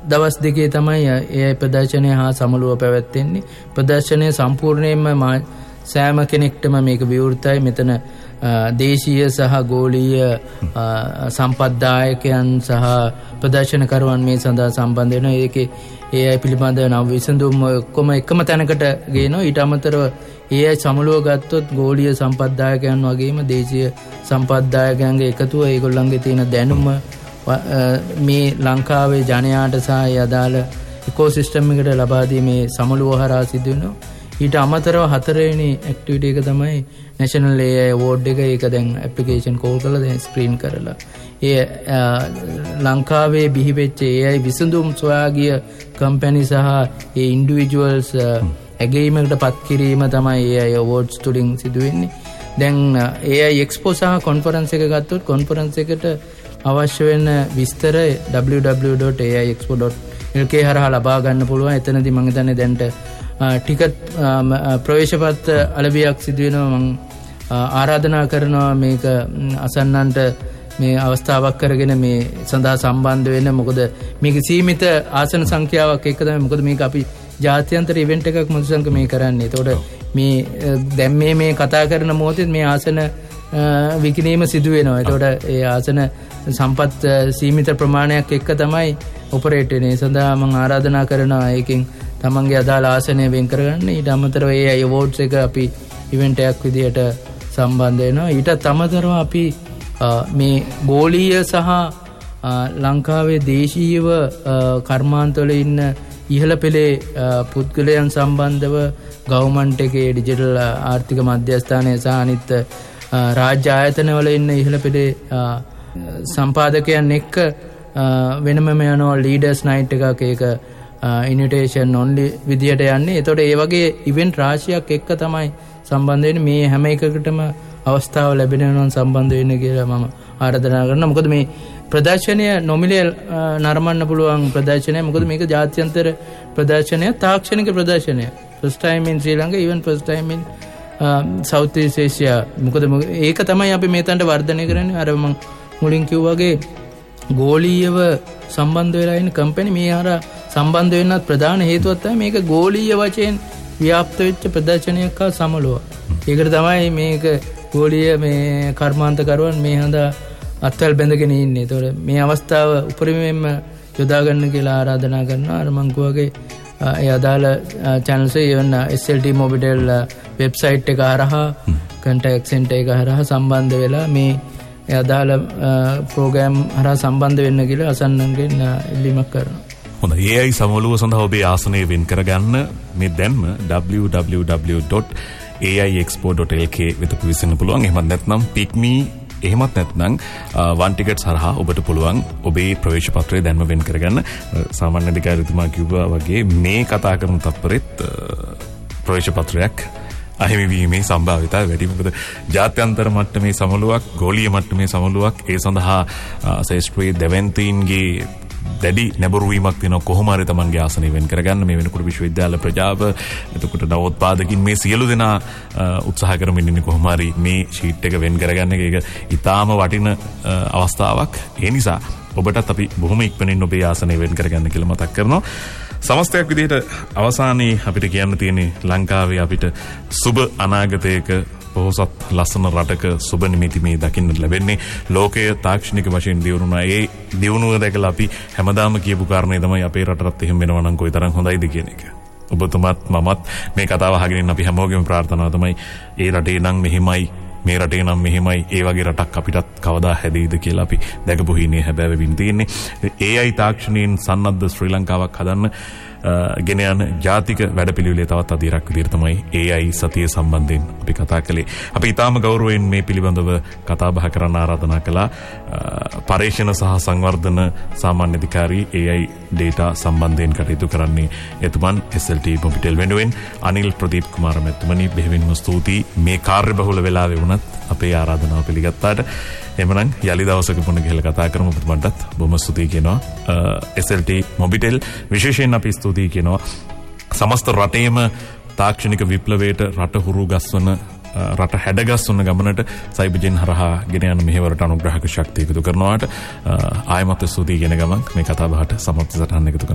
දවස් දෙකේ තමයි AI ප්‍රදර්ශනය හා සමුළුව පැවැත්වෙන්නේ. ප්‍රදර්ශනය සම්පූර්ණයෙන්ම සෑම කෙනෙක්ටම මේක විවෘතයි. මෙතන දේශීය සහ ගෝලීය සම්පත්දායකයන් සහ ප්‍රදර්ශනකරුවන් මේ සඳහා සම්බන්ධ වෙනවා. ඒකේ AI පිළිබඳ නව විසඳුම් ඔක්කොම එකම තැනකට ගේනවා. ඊට අමතරව AI සමුළුව ගත්තොත් ගෝලීය සම්පත්දායකයන් වගේම දේශීය සම්පත්දායකයන්ගේ එකතුව ඒගොල්ලන්ගේ තියෙන දැනුම මේ ලංකාවේ ජනයාට සහ අදාළ ඉකෝසිස්ටම් එකට ලබා දීමේ සමුළුව හරහා සිදු වෙනවා. ඊට අමතරව හතරවෙනි ඇක්ටිවිටි එක තමයි National AI Award එක. ඒක දැන් ඇප්ලිකේෂන් කෝල් කරලා දැන් ස්ක්‍රීන් කරලා ඒ ලංකාවේ බිහිවෙච්ච AI විසඳුම් සොයා ගිය කම්පැනි සහ ඒ ඉන්ඩිවිජුවල්ස් ඇගීමකට පත් කිරීම තමයි AI Awards තුලින් සිදු වෙන්නේ. දැන් AI Expo සහ කොන්ෆරන්ස් එක ගත්තොත් කොන්ෆරන්ස් එකට අවශ්‍ය වෙන විස්තර www.aiexpo.lk හරහා ලබා ගන්න පුළුවන්. එතනදී මම හිතන්නේ දැන්ට ටිකට් ප්‍රවේශපත් අලවියක් සිදු වෙනවා. මම ආරාධනා කරනවා මේක අසන්නන්ට මේ අවස්ථාවක් කරගෙන මේ සඳහා සම්බන්ධ වෙන්න. මොකද මේක සීමිත ආසන සංඛ්‍යාවක් එක්ක තමයි. මොකද මේක අපි ජාත්‍යන්තර ඉවෙන්ට් එකක් මధుසංක මේ කරන්නේ. ඒතකොට මේ දැන් මේ කතා කරන මොහොතේ මේ ආසන විකිණීම සිදු වෙනවා. ඒතකොට ඒ ආසන සම්පත් සීමිත ප්‍රමාණයක් එක්ක තමයි ඔපරේට් වෙන්නේ. ඒ සඳහා මම ආරාධනා කරනවා ඒකෙන් තමන්ගේ අදාළ ආසනය වෙන් කරගන්න. ඊට අමතරව AI Awards එක අපි ඉවෙන්ට් එකක් විදියට සම්බන්ධ වෙනවා. ඊටත් අමතරව අපි මේ ගෝලීය සහ ලංකාවේ දේශීයව කර්මාන්තවල ඉන්න ඉහළ පෙළේ පුද්ගලයන් සම්බන්ධව ගවර්න්මන්ට් එකේ ඩිජිටල් ආර්ථික මධ්‍යස්ථානය සහ අනිත් රාජ්‍ය ආයතනවල ඉන්න ඉහළ පෙළේ සම්පාදකයන් එක්ක වෙනම යනවා ලීඩර්ස් නයිට් එකක්. ඒක ඉන්විටේෂන් ඔන්ලි විදියට යන්නේ. ඒතකොට ඒ වගේ ඉවෙන්ට් රාශියක් එක්ක තමයි සම්බන්ධ වෙන්නේ. මේ හැම එකකටම අවස්ථාව ලැබෙනවා සම්බන්ධ වෙන්න කියලා මම ආරාධනා කරනවා. මොකද මේ ප්‍රදර්ශනය නොමිලේ නරඹන්න පුළුවන් ප්‍රදර්ශනය. මොකද මේක ජාත්‍යන්තර ප්‍රදර්ශනය, තාක්ෂණික ප්‍රදර්ශනය. first time in Sri Lanka, even first time in South East Asia. මොකද ඒක තමයි අපි මේ තැනට වර්ධනය කරන්නේ. අර මම මුලින් කිව්වාගේ ගෝලීයව සම්බන්ධ වෙලා ඉන්න කම්පැනි මේ හරහා සම්බන්ධ වෙන්නත් ප්‍රධාන හේතුවක් තමයි මේක ගෝලීය වශයෙන් ව්‍යාප්ත වෙච්ච ප්‍රදර්ශනයක් හා සමළුව. ඒකට තමයි මේක ගෝලීය මේ කර්මාන්තකරුවන් මේ හඳා අත්වැල් බැඳගෙන ඉන්නේ. ඒතකොට මේ අවස්ථාව උපරිමයෙන්ම යොදා ගන්න කියලා ආරාධනා කරනවා. අර මං කිව්වාගේ ඒ අදාළ channels even SLT Mobitel website එක හරහා contact center එක හරහා සම්බන්ධ වෙලා මේ අදාළ ප්‍රෝග්‍රෑම් හරහා සම්බන්ධ වෙන්න කියලා අසන්නන්ගෙන් ඉල්ලීමක් කරනවා. හොඳයි. AI සමුළුව සඳහා ඔබේ ආසනය වෙන් කරගන්න මේ දැන්ම www.aiexpo.lk වෙත පිවිසෙන්න පුළුවන්. එහෙමත් නැත්නම් pick.me එහෙමත් නැත්නම් වන් ටිකට්ස් හරහා ඔබට පුළුවන් ඔබේ ප්‍රවේශ පත්‍රය දැන්ම වෙන් කරගන්න. සාමාන්‍ය අධිකාරීතුමා කිව්වා වගේ මේ කතා කරන තත්පරෙත් ප්‍රවේශ පත්‍රයක් අහිමි වීමේ සම්භාවිතාවය වැඩි. මොකද ජාත්‍යන්තර මට්ටමේ සමුළුවක්, ගෝලීය මට්ටමේ සමුළුවක්, ඒ සඳහා ශාස්ත්‍රීය දෙවන්තීන්ගේ දැඩි නැඹුරුවීමක් වෙනවා. කොහොම හරි තමන්ගේ ආසනය වෙන් කරගන්න. මේ වෙනකොට විශ්වවිද්‍යාල ප්‍රජාව, එතකොට නවෝත්පාදකින් මේ සියලු දෙනා උත්සාහ කරමින් ඉන්නේ කොහොම හරි මේ ෂීට් එක වෙන් කරගන්න එක. ඒක ඊටාම වටින අවස්ථාවක්. ඒ නිසා ඔබටත් අපි බොහොම ඉක්මනින් ඔබේ ආසනය වෙන් කරගන්න කියලා මතක් කරනවා. සමස්තයක් විදිහට අවසානයේ අපිට කියන්න තියෙන්නේ ලංකාවේ අපිට සුබ අනාගතයක පොහොසත් ලස්සන රටක සුබ නිමිති මේ දකින්න ලැබෙන්නේ. ලෝකයේ තාක්ෂණික වශයෙන් දියුණුනා. ඒ දියුණුව දැකලා අපි හැමදාම කියපු කාරණේ තමයි අපේ රටටත් එහෙම වෙනවා නම් කොයිතරම් හොඳයිද කියන එක. ඔබතුමත් මමත් මේ කතාව අහගෙන ඉන්න අපි හැමෝගෙම ප්‍රාර්ථනාව තමයි ඒ රටේ නම් මෙහෙමයි, මේ රටේ නම් මෙහෙමයි, ඒ වගේ රටක් අපිටත් කවදා හැදෙයිද කියලා අපි දැකපු හිනේ හැබෑවෙමින් තියෙන්නේ. AI තාක්ෂණයෙන් සන්නද්ධ ශ්‍රී ලංකාවක් හදන්න ගෙන යන ජාතික වැඩපිළිවෙලේ තවත් අදියරක් විදිහට තමයි AI සතිය සම්බන්ධයෙන් අපි කතා කළේ. අපි ඊටාම ගෞරවයෙන් මේ පිළිබඳව කතා බහ කරන්න ආරාධනා කළා පරීක්ෂණ සහ සංවර්ධන සාමාන්‍ය අධිකාරී AI data සම්බන්ධයෙන් කටයුතු කරන්නේ එතුමන් SLT Mobitel වෙනුවෙන් අනිල් ප්‍රදීප් කුමාර මැතිතුමනි. බෙහෙවින්ම ස්තුතියි මේ කාර්යබහුල වෙලාවේ වුණත් අපේ ආරාධනාව පිළිගත්තාට. එමනම් යලි දවසක පුණ ගිහලා කතා කරමු. ඔබතුමන්ටත් බොහොම ස්තුතියි කියනවා. SLT Mobitel විශේෂයෙන් අපි ස්තුතියි කියනවා සමස්ත රටේම තාක්ෂණික විප්ලවයට රට හුරු ගස්වන, රට හැඩගස්වන ගමනට සයිබර්ජෙන් හරහා ගෙන යන මෙහෙවරට අනුග්‍රහක ශක්තිය එකතු කරනවාට ආයමත් ස්තුතියි කියන ගමන් මේ කතා බහට සමත් සටහන් එකතු